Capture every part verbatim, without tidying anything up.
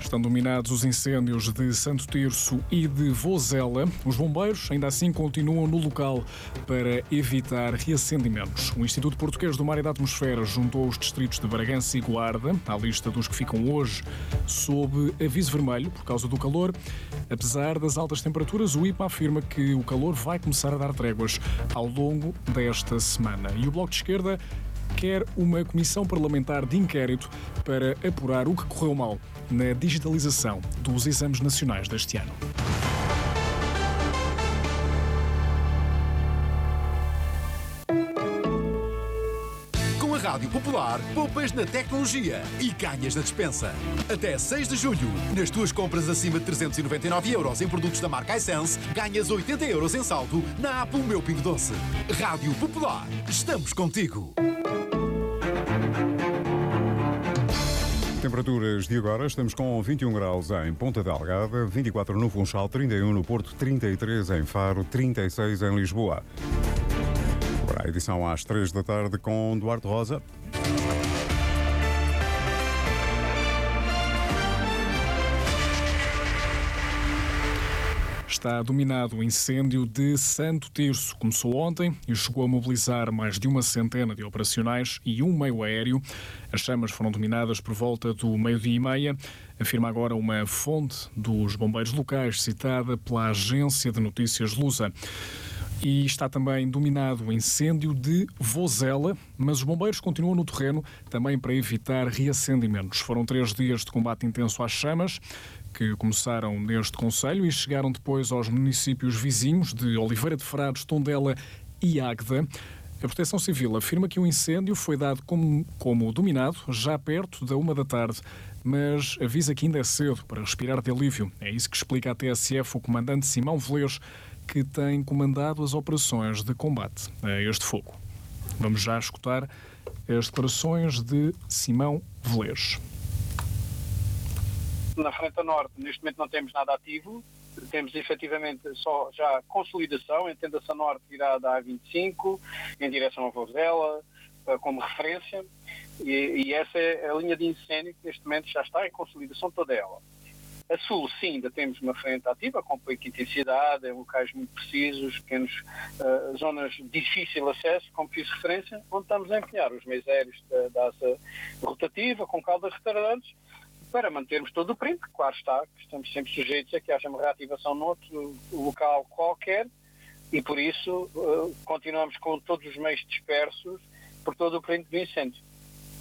Estão dominados os incêndios de Santo Tirso e de Vozela. Os bombeiros ainda assim continuam no local para evitar reacendimentos. O Instituto Português do Mar e da Atmosfera juntou os distritos de Bragança e Guarda à lista dos que ficam hoje sob aviso vermelho por causa do calor. Apesar das altas temperaturas, o I P A afirma que o calor vai começar a dar tréguas ao longo desta semana. E o Bloco de Esquerda quer uma comissão parlamentar de inquérito para apurar o que correu mal na digitalização dos exames nacionais deste ano. Com a Rádio Popular, poupas na tecnologia e ganhas na despensa. Até seis de julho, nas tuas compras acima de trezentos e noventa e nove euros em produtos da marca iSense, ganhas oitenta euros em saldo na app O Meu Pingo Doce. Rádio Popular, estamos contigo. Temperaturas de agora, estamos com vinte e um graus em Ponta Delgada, vinte e quatro no Funchal, trinta e um no Porto, trinta e três em Faro, trinta e seis em Lisboa. Para a edição às três da tarde com Duarte Rosa. Está dominado o incêndio de Santo Tirso. Começou ontem e chegou a mobilizar mais de uma centena de operacionais e um meio aéreo. As chamas foram dominadas por volta do meio-dia e meia, afirma agora uma fonte dos bombeiros locais citada pela agência de notícias Lusa. E está também dominado o incêndio de Vozela, mas os bombeiros continuam no terreno também para evitar reacendimentos. Foram três dias de combate intenso às chamas, que começaram neste concelho e chegaram depois aos municípios vizinhos de Oliveira de Frades, Tondela e Águeda. A Proteção Civil afirma que o incêndio foi dado como, como dominado já perto da uma da tarde, mas avisa que ainda é cedo para respirar de alívio. É isso que explica à T S F o comandante Simão Velez, que tem comandado as operações de combate a este fogo. Vamos já escutar as declarações de Simão Velez. Na Frente Norte, neste momento não temos nada ativo, temos efetivamente só já consolidação, entenda-se a norte virada à vinte e cinco, em direção a Vozela, como referência, e, e essa é a linha de incêndio que neste momento já está em consolidação toda ela. A sul, sim, ainda temos uma frente ativa, com pouca intensidade, em locais muito precisos, pequenos, uh, zonas de difícil acesso, como fiz referência, onde estamos a empenhar os meios aéreos da, da asa rotativa, com caudas retardantes, para mantermos todo o perímetro. Claro está, que estamos sempre sujeitos a que haja uma reativação noutro local qualquer, e por isso uh, continuamos com todos os meios dispersos por todo o perímetro do incêndio.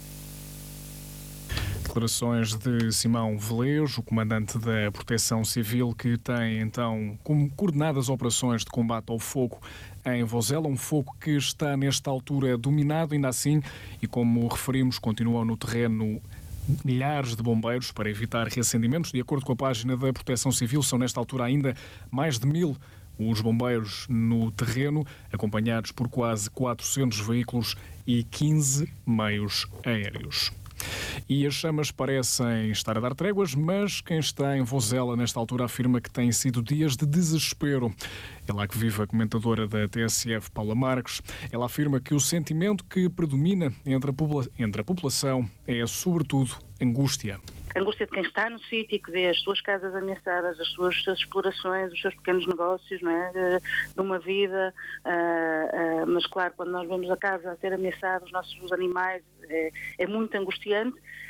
Declarações de Simão Velez, o comandante da Proteção Civil, que tem então como coordenadas operações de combate ao fogo em Vozela, um fogo que está nesta altura dominado ainda assim e, como referimos, continuam no terreno milhares de bombeiros para evitar reacendimentos. De acordo com a página da Proteção Civil, são nesta altura ainda mais de mil os bombeiros no terreno, acompanhados por quase quatrocentos veículos e quinze meios aéreos. E as chamas parecem estar a dar tréguas, mas quem está em Vozela nesta altura afirma que têm sido dias de desespero. É lá que vive a comentadora da T S F, Paula Marques. Ela afirma que o sentimento que predomina entre a, popula- entre a população é, sobretudo, angústia. A angústia de quem está no sítio e que vê as suas casas ameaçadas, as suas, as explorações, os seus pequenos negócios, não é? De, de uma vida, uh, uh, mas claro, quando nós vemos a casa a ser ameaçada, os nossos animais, é, é muito angustiante.